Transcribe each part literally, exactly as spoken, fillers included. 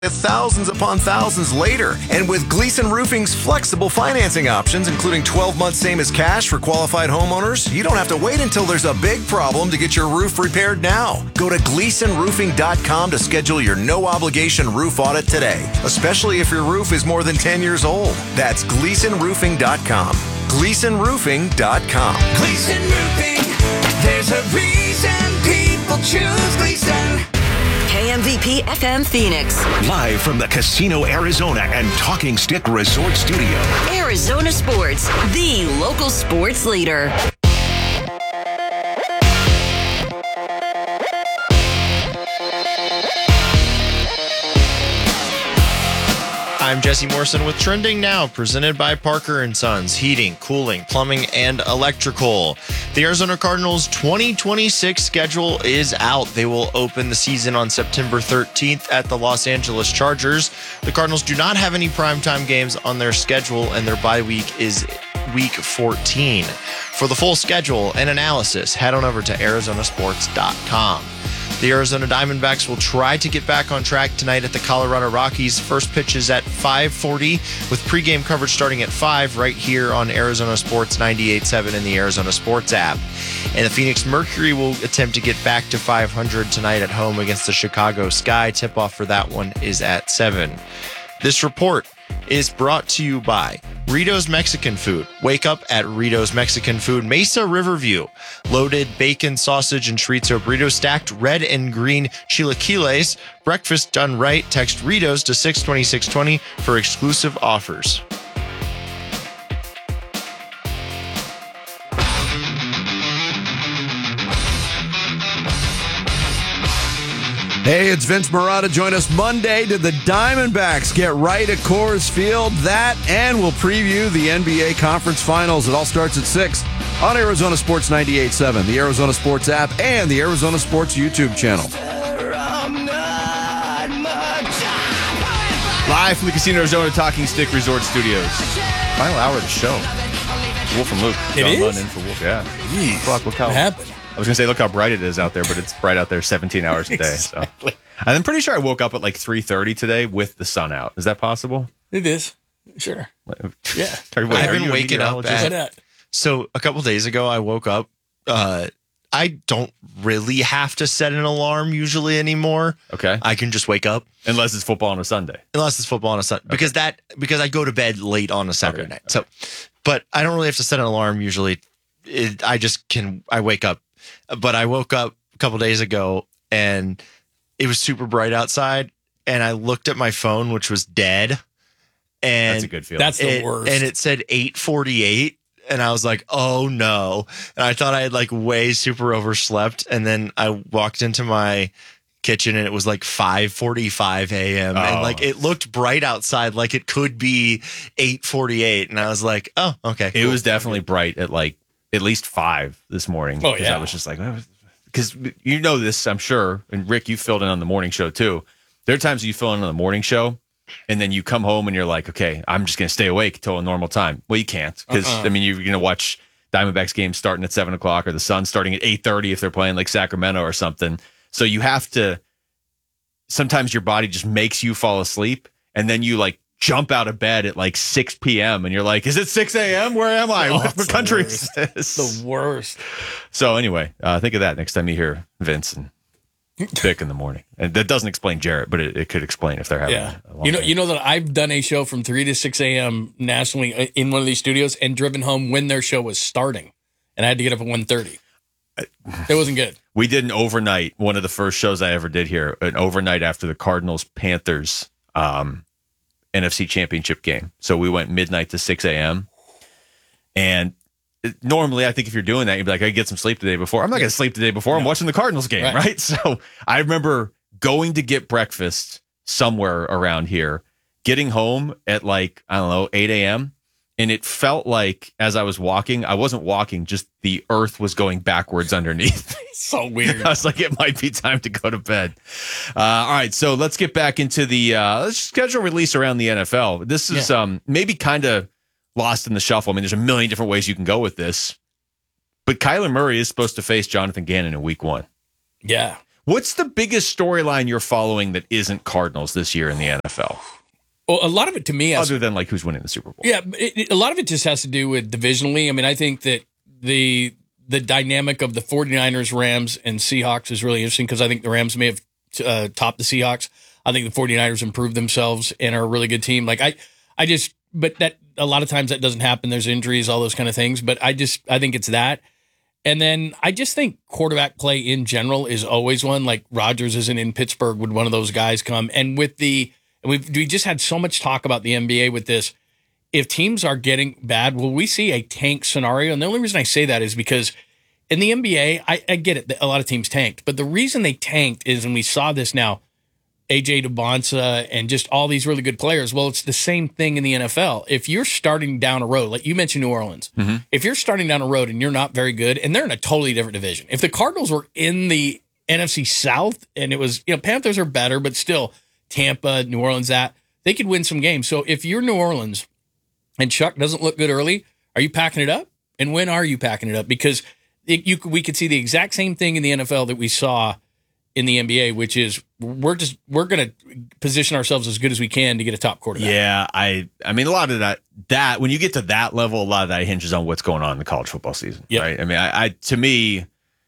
thousands upon thousands later. And with Gleason Roofing's flexible financing options, including twelve months same as cash for qualified homeowners, you don't have to wait until there's a big problem to get your roof repaired now. Go to gleason roofing dot com to schedule your no-obligation roof audit today, especially if your roof is more than ten years old. That's gleason roofing dot com. gleason roofing dot com. Gleason Roofing, there's a reason people choose Gleason. K M V P F M Phoenix. Live from the Casino Arizona and Talking Stick Resort Studio. Arizona Sports, the local sports leader. I'm Jesse Morrison with Trending Now, presented by Parker and Sons, heating, cooling, plumbing, and electrical. The Arizona Cardinals' twenty twenty-six schedule is out. They will open the season on September thirteenth at the Los Angeles Chargers. The Cardinals do not have any primetime games on their schedule, and their bye week is week fourteen. For the full schedule and analysis, head on over to arizona sports dot com. The Arizona Diamondbacks will try to get back on track tonight at the Colorado Rockies. First pitch is at five forty with pregame coverage starting at five right here on Arizona Sports ninety-eight point seven and the Arizona Sports app. And the Phoenix Mercury will attempt to get back to five hundred tonight at home against the Chicago Sky. Tip-off for that one is at seven. This report is brought to you by Rito's Mexican Food. Wake up at Rito's Mexican Food, Mesa Riverview. Loaded bacon, sausage, and chorizo burrito stacked red and green chilaquiles. Breakfast done right. Text Rito's to six two six two zero for exclusive offers. Hey, it's Vince Marotta. Join us Monday to the Diamondbacks get right at Coors Field. That, and we'll preview the N B A Conference Finals. It all starts at six on Arizona Sports ninety-eight point seven, the Arizona Sports app, and the Arizona Sports YouTube channel. Live from the Casino Arizona Talking Stick Resort Studios. Final hour of the show. Wolf and Luke. It John is? Lund in for Wolf. Yeah. Jeez. Fuck, look how, What happened? I was going to say, look how bright it is out there, but it's bright out there seventeen hours a day. Exactly. So. And I'm pretty sure I woke up at like three thirty today with the sun out. Is that possible? It is. Sure. Yeah. Are, wait, I've are been you a waking up meteorologist? Why at- not? So a couple days ago, I woke up. Uh, I don't really have to set an alarm usually anymore. Okay. I can just wake up. Unless it's football on a Sunday. Unless it's football on a Sunday, because that because I go to bed late on a Saturday Okay. night. So, but I don't really have to set an alarm usually. It, I just can. I wake up, but I woke up a couple days ago and it was super bright outside, and I looked at my phone, which was dead, and That's a good feeling. That's the it, worst. and it said eight forty-eight. And I was like, oh no. And I thought I had like way super overslept. And then I walked into my kitchen and it was like five forty-five a.m. Oh. And like it looked bright outside, like it could be eight forty-eight. And I was like, oh, okay. It cool. was definitely bright at like at least five this morning. Oh, 'Cause yeah. I was just like, because you know this, I'm sure. And Rick, you filled in on the morning show too. There are times you fill in on the morning show and then you come home and you're like, okay, I'm just going to stay awake until a normal time. Well, you can't because, Uh-uh. I mean, you're going to watch Diamondbacks games starting at seven o'clock or the Suns starting at eight thirty if they're playing like Sacramento or something. So you have to, sometimes your body just makes you fall asleep and then you like jump out of bed at like six p.m. and you're like, is it six a.m.? Where am I? Oh, what it's what the country worst. is this? the worst. So anyway, uh, think of that next time you hear Vince and Vic in the morning. And that doesn't explain Jarrett, but it, it could explain if they're having Yeah. a long You know, day. you know that I've done a show from three to six a.m. nationally in one of these studios and driven home when their show was starting. And I had to get up at one thirty. It wasn't good. We did an overnight, one of the first shows I ever did here, an overnight after the Cardinals Panthers um, N F C Championship game. So we went midnight to six a.m. And it- normally, I think if you're doing that, you'd be like, I get some sleep the day before. I'm not going to sleep the day before. I'm watching the Cardinals game, Right. right? So I remember going to get breakfast somewhere around here, getting home at like, I don't know, eight a.m. And it felt like as I was walking, I wasn't walking, just the earth was going backwards underneath. So weird. I was like, it might be time to go to bed. Uh, all right, so let's get back into the uh, let's schedule release around the N F L. This is Yeah. um, maybe kind of lost in the shuffle. I mean, there's a million different ways you can go with this. But Kyler Murray is supposed to face Jonathan Gannon in week one. Yeah. What's the biggest storyline you're following that isn't Cardinals this year in the N F L? Well, a lot of it to me, has, Other than like who's winning the Super Bowl. yeah, it, it- a lot of it just has to do with divisionally. I mean, I think that the the dynamic of the 49ers, Rams, and Seahawks is really interesting because I think the Rams may have uh, topped the Seahawks. I think the 49ers improved themselves and are a really good team. Like I, I just, but that a lot of times that doesn't happen. There's injuries, all those kind of things. But I just, I think it's that. And then I just think quarterback play in general is always one. Like Rodgers isn't in Pittsburgh. Would one of those guys come? And with the, and we've we just had so much talk about the N B A with this. If teams are getting bad, will we see a tank scenario? And the only reason I say that is because in the N B A, I, I get it. A lot of teams tanked, but the reason they tanked is, and we saw this now, A J DeBonsa and just all these really good players. Well, it's the same thing in the N F L. If you're starting down a road, like you mentioned New Orleans, Mm-hmm. if you're starting down a road and you're not very good, and they're in a totally different division. If the Cardinals were in the N F C South and it was, you know, Panthers are better, but still Tampa, New Orleans, that they could win some games. So if you're New Orleans and Chuck doesn't look good early, are you packing it up? And when are you packing it up? Because it, you we could see the exact same thing in the N F L that we saw in the N B A, which is we're just we're going to position ourselves as good as we can to get a top quarterback. Yeah, I I mean a lot of that that when you get to that level, a lot of that hinges on what's going on in the college football season. Yep. Right. I mean, I, I to me,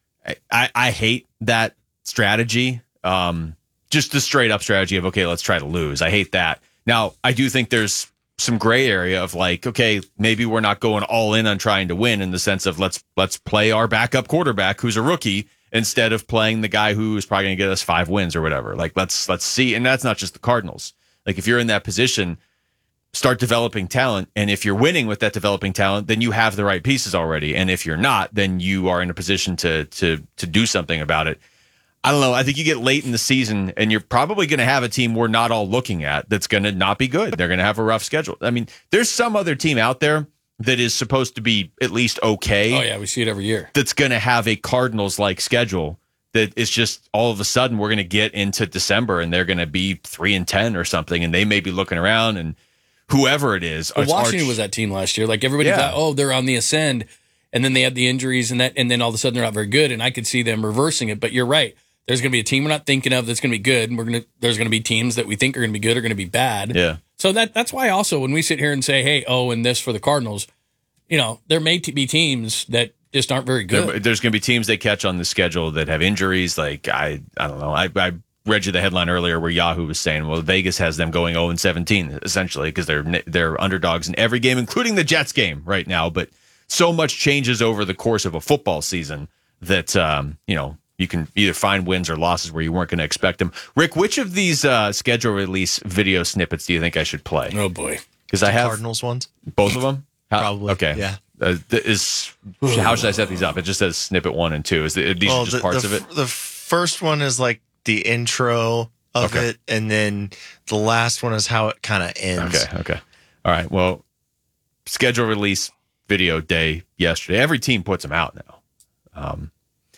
I I hate that strategy. Um, just the straight up strategy of okay, let's try to lose. I hate that. Now, I do think there's some gray area of like, okay, maybe we're not going all in on trying to win in the sense of let's let's play our backup quarterback who's a rookie instead of playing the guy who is probably going to get us five wins or whatever. Like let's let's see, and that's not just the Cardinals. Like if you're in that position, start developing talent, and if you're winning with that developing talent, then you have the right pieces already. And if you're not, then you are in a position to to to do something about it. I don't know. I think you get late in the season and you're probably going to have a team we're not all looking at that's going to not be good. They're going to have a rough schedule. I mean, there's some other team out there that is supposed to be at least okay. Oh, yeah. We see it every year. That's going to have a Cardinals-like schedule that is just all of a sudden we're going to get into December and they're going to be three and ten or something. And they may be looking around and whoever it is. Well, it's Washington arch- was that team last year. Like everybody Yeah. thought, oh, they're on the ascend. And then they had the injuries and that, and then all of a sudden they're not very good. And I could see them reversing it. But you're right. There's going to be a team we're not thinking of that's going to be good, and we're going to. There's going to be teams that we think are going to be good are going to be bad. Yeah. So that that's why also when we sit here and say, hey, oh, and this for the Cardinals, you know, there may t- be teams that just aren't very good. There, there's going to be teams they catch on the schedule that have injuries. Like I, I don't know. I, I read you the headline earlier where Yahoo was saying, well, Vegas has them going oh and seventeen essentially because they're they're underdogs in every game, including the Jets game right now. But so much changes over the course of a football season that um, you know. You can either find wins or losses where you weren't going to expect them. Rick, which of these uh, schedule release video snippets do you think I should play? Oh boy, Because I have Cardinals ones. both of them. How- Probably, Okay. yeah. Uh, th- is how should I set these up? It just says snippet one and two. Is the, these Well, are just the, parts the, of it? f- the first one is like the intro of Okay. it, and then the last one is how it kind of ends. Okay. Okay. All right. Well, schedule release video day yesterday. Every team puts them out now. Um,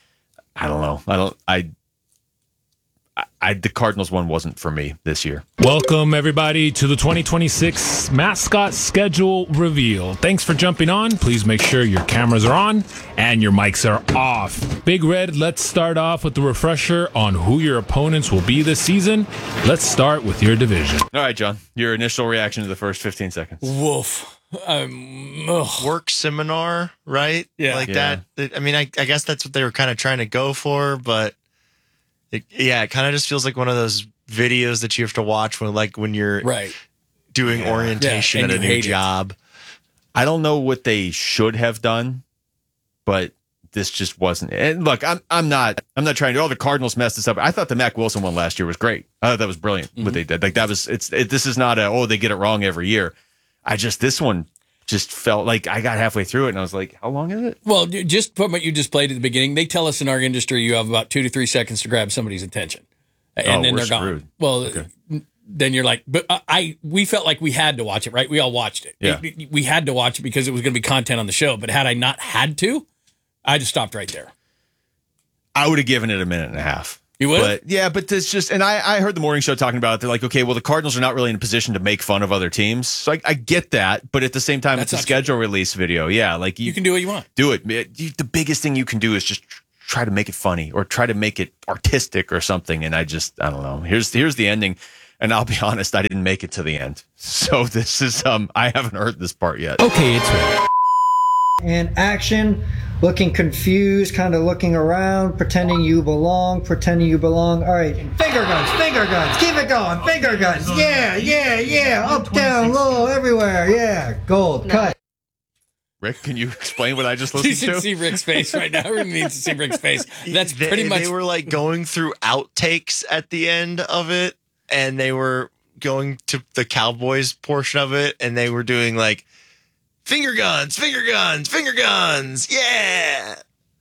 I don't know. I don't. I, I. I. The Cardinals one wasn't for me this year. Welcome, everybody, to the twenty twenty-six mascot schedule reveal. Thanks for jumping on. Please make sure your cameras are on and your mics are off. Big Red, let's start off with the refresher on who your opponents will be this season. Let's start with your division. All right, John. Your initial reaction to the first fifteen seconds. woof. Um, ugh. Work seminar, right? Yeah. like Yeah. that. I mean, I, I guess that's what they were kind of trying to go for, but it, yeah, it kind of just feels like one of those videos that you have to watch when, like, when you're Right. doing orientation Yeah, and at a you new hate it. job. I don't know what they should have done, but this just wasn't. And look, I'm I'm not I'm not trying to. Oh, the Cardinals messed this up. I thought the Mac Wilson one last year was great. I thought that was brilliant. What they did, like that was. It's it, this is not a oh they get it wrong every year. I just this one just felt like I got halfway through it and I was like, how long is it? Well, j- just from what you just played at the beginning, they tell us in our industry you have about two to three seconds to grab somebody's attention, and Oh, then we're they're screwed. gone. Well, n- then you're like, but I, I, we felt like we had to watch it, right? We all watched it. Yeah. It- it- we had to watch it because it was going to be content on the show. But had I not had to, I just stopped right there. I would have given it a minute and a half. You would? But yeah, but this just, and I, I heard the morning show talking about it. They're like, okay, well, the Cardinals are not really in a position to make fun of other teams. So I, I get that. But at the same time, That's it's a not schedule release video. Yeah. Like you, You can do what you want. do it. It- you- The biggest thing you can do is just tr- try to make it funny or try to make it artistic or something. And I just, I don't know. Here's here's the ending. And I'll be honest, I didn't make it to the end. So this is, um, I haven't heard this part yet. Okay, it's ready. And action, looking confused, kind of looking around, pretending you belong, pretending you belong. All right, finger guns, finger guns, keep it going, finger guns. Yeah, yeah, yeah, up, down, low, everywhere. Yeah, gold, cut. Rick, can you explain what I just You listened should to? see Rick's face right now. Everyone needs to see Rick's face. That's they, pretty much. They were like going through outtakes at the end of it, and they were going to the Cowboys portion of it, and they were doing like finger guns, finger guns, finger guns. Yeah.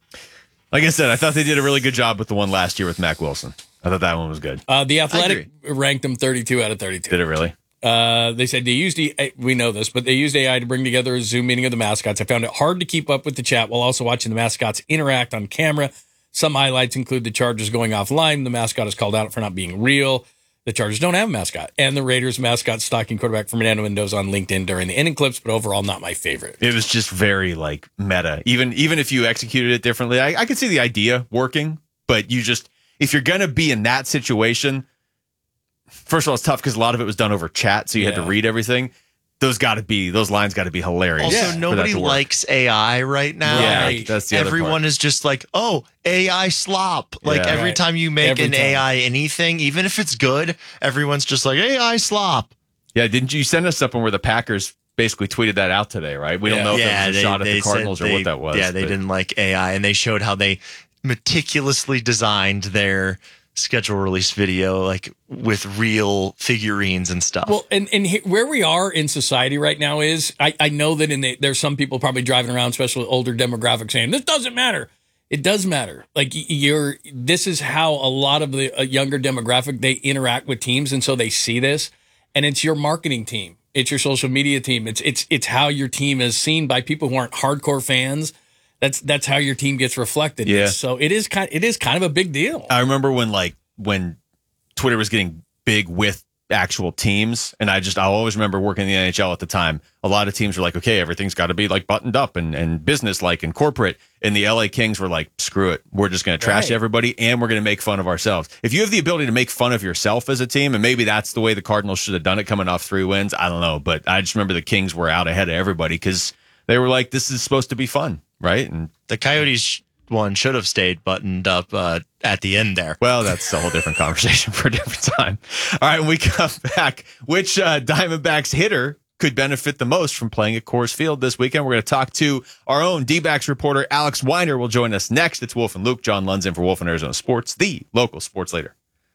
Like I said, I thought they did a really good job with the one last year with Mac Wilson. I thought that one was good. Uh, the Athletic ranked them thirty-two out of thirty-two. Did it really? Uh, they said they used, A- we know this, but they used A I to bring together a Zoom meeting of the mascots. I found it hard to keep up with the chat while also watching the mascots interact on camera. Some highlights include the Chargers going offline. The mascot is called out for not being real. The Chargers don't have a mascot. And the Raiders mascot stalking quarterback Fernando Mendoza on LinkedIn during the inning clips, but overall not my favorite. It was just very like meta. Even even if you executed it differently, I, I could see the idea working, but you just, if you're going to be in that situation, first of all, it's tough because a lot of it was done over chat, so you Yeah. had to read everything. Those got to be, those lines got to be hilarious. Also, for that nobody to work. likes A I right now. Yeah, Like, that's the other everyone part. is just like, oh, A I slop. Like Yeah. every Right. time you make Every an time. A I anything, even if it's good, everyone's just like A I slop. Yeah, didn't you send us something where the Packers basically tweeted that out today, right? We don't Yeah. know if yeah, it was a they, shot at they the Cardinals said or they- what that was. Yeah, they but- didn't like A I, and they showed how they meticulously designed their schedule release video, like with real figurines and stuff. Well, and, and he, where we are in society right now is, I, I know that in the, there's some people probably driving around, especially older demographics, saying this doesn't matter. It does matter. Like y- you're, this is how a lot of the uh, younger demographic, they interact with teams. And so they see this, and it's your marketing team. It's your social media team. It's, it's, it's how your team is seen by people who aren't hardcore fans. That's, that's how your team gets reflected. Yeah. So it is kind, it is kind of a big deal. I remember when like when Twitter was getting big with actual teams, and I just I always remember working in the N H L at the time. A lot of teams were like, okay, everything's got to be like buttoned up and and business like and corporate. And the L A Kings were like, screw it, we're just going to trash Right. everybody, and we're going to make fun of ourselves. If you have the ability to make fun of yourself as a team, and maybe that's the way the Cardinals should have done it, coming off three wins, I don't know, but I just remember the Kings were out ahead of everybody because they were like, this is supposed to be fun, right? And the Coyotes one should have stayed buttoned up uh, at the end there. well, that's a whole different conversation for a different time. All right, when we come back, which uh, Diamondbacks hitter could benefit the most from playing at Coors Field this weekend? We're going to talk to our own D-backs reporter, Alex Weiner, will join us next. It's Wolf and Luke. John Lund's in for Wolf and Arizona Sports, the local sports leader.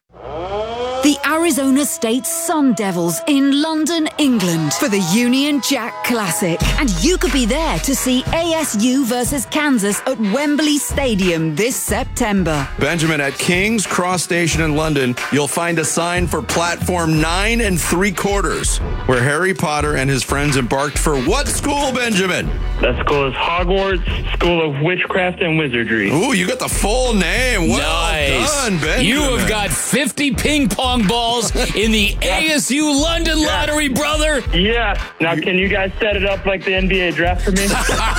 The Arizona State Sun Devils in London, England for the Union Jack Classic. And you could be there to see A S U versus Kansas at Wembley Stadium this September. Benjamin, at King's Cross Station in London, you'll find a sign for platform nine and three quarters, where Harry Potter and his friends embarked for what school, Benjamin? That school is Hogwarts School of Witchcraft and Wizardry. Ooh, you got the full name. Well Nice. done, Benjamin. You have got fifty ping pong balls in the A S U London lottery, brother. Yeah. Now, can you guys set it up like the N B A draft for me?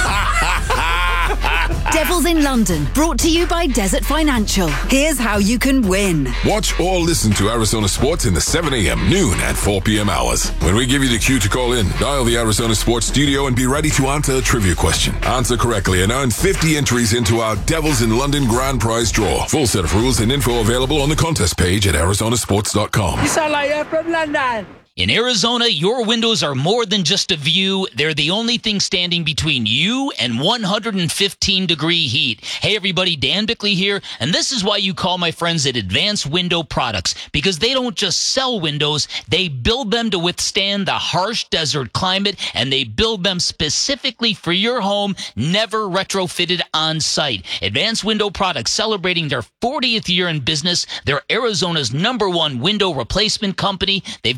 Devils in London, brought to you by Desert Financial. Here's how you can win. Watch or listen to Arizona Sports in the seven a.m., noon, and four p.m. hours. When we give you the cue to call in, dial the Arizona Sports studio and be ready to answer a trivia question. Answer correctly and earn fifty entries into our Devils in London grand prize draw. Full set of rules and info available on the contest page at Arizona Sports dot com. You sound like you're from London. In Arizona, your windows are more than just a view. They're the only thing standing between you and one hundred fifteen degree heat. Hey everybody, Dan Bickley here, and this is why you call my friends at Advanced Window Products, because they don't just sell windows, they build them to withstand the harsh desert climate, and they build them specifically for your home, never retrofitted on site. Advanced Window Products, celebrating their fortieth year in business. They're Arizona's number one window replacement company. They've got their own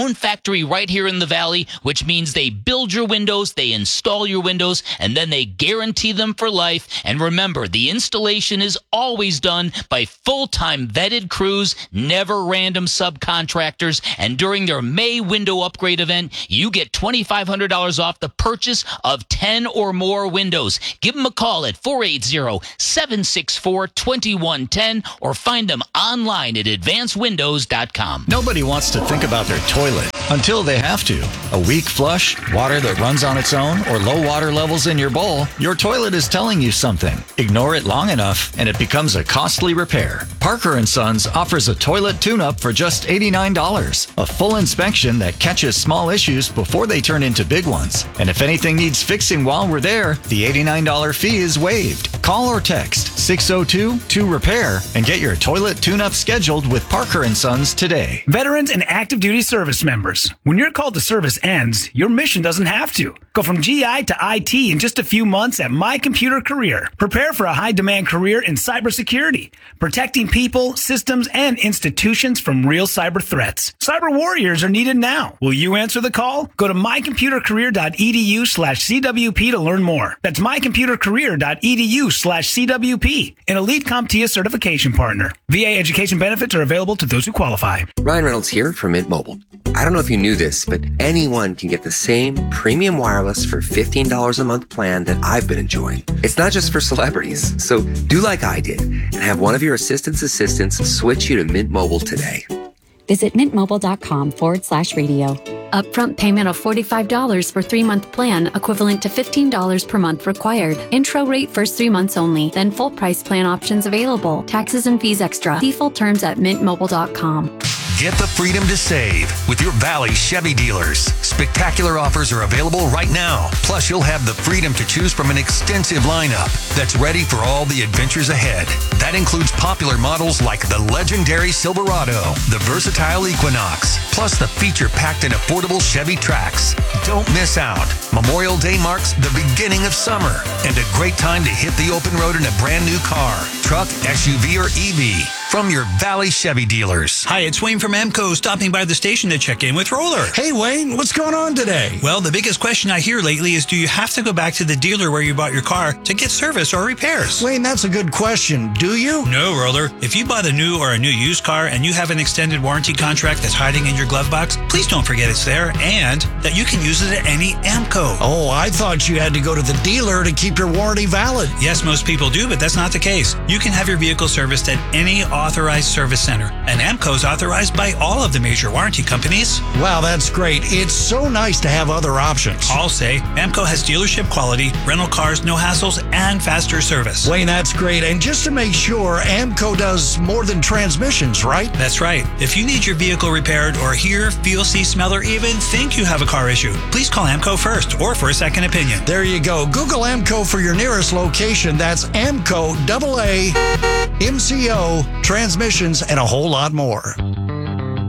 own factory right here in the Valley, which means they build your windows, they install your windows, and then they guarantee them for life. And remember, the installation is always done by full-time vetted crews, never random subcontractors. And during their May window upgrade event, you get twenty-five hundred dollars off the purchase of ten or more windows. Give them a call at four eight zero, seven six four, two one one zero or find them online at advance windows dot com. Nobody wants to think about their toilet until they have to. A weak flush, water that runs on its own, or low water levels in your bowl, your toilet is telling you something. Ignore it long enough, and it becomes a costly repair. Parker and Sons offers a toilet tune-up for just eighty-nine dollars. A full inspection that catches small issues before they turn into big ones. And if anything needs fixing while we're there, the eighty-nine dollars fee is waived. Call or text six oh two, two repair and get your toilet tune-up scheduled with Parker and Sons today. Veterans and active duty service members, when your call to service ends, your mission doesn't have to. Go from G I to I T in just a few months at My Computer Career. Prepare for a high-demand career in cybersecurity, protecting people, systems, and institutions from real cyber threats. Cyber warriors are needed now. Will you answer the call? Go to my computer career dot e d u slash c w p to learn more. That's my computer career dot e d u slash c w p, an elite CompTIA certification partner. V A education benefits are available to those who qualify. Ryan Reynolds here from Mint Mobile. I don't know if you knew this, but anyone can get the same premium wireless for fifteen dollars a month plan that I've been enjoying. It's not just for celebrities. So do like I did and have one of your assistant's assistants switch you to Mint Mobile today. Visit mintmobile.com forward slash radio. Upfront payment of forty-five dollars for three-month plan, equivalent to fifteen dollars per month required. Intro rate first three months only, then full price plan options available. Taxes and fees extra. See full terms at mint mobile dot com. Get the freedom to save with your Valley Chevy dealers. Spectacular offers are available right now. Plus, you'll have the freedom to choose from an extensive lineup that's ready for all the adventures ahead. That includes popular models like the legendary Silverado, the versatile Equinox, plus the feature-packed and affordable Chevy Trax. Don't miss out. Memorial Day marks the beginning of summer and a great time to hit the open road in a brand new car, truck, S U V, or E V. From your Valley Chevy dealers. Hi, it's Wayne from Emco, stopping by the station to check in with Roller. Hey, Wayne, what's going on today? Well, the biggest question I hear lately is, do you have to go back to the dealer where you bought your car to get service or repairs? Wayne, that's a good question. Do you? No, Roller. If you bought a new or a new used car and you have an extended warranty contract that's hiding in your glove box, please don't forget it's there and that you can use it at any Emco. Oh, I thought you had to go to the dealer to keep your warranty valid. Yes, most people do, but that's not the case. You can have your vehicle serviced at any authorized service center, and Emco is authorized by all of the major warranty companies. Wow, that's great. It's so nice to have other options. I'll say Emco has dealership quality, rental cars, no hassles, and faster service. Wayne, that's great. And just to make sure, Emco does more than transmissions, right? That's right. If you need your vehicle repaired or hear, feel, see, smell, or even think you have a car issue, please call Emco first or for a second opinion. There you go. Google Emco for your nearest location. That's Emco, double A, M C O, transmissions, and a whole lot more.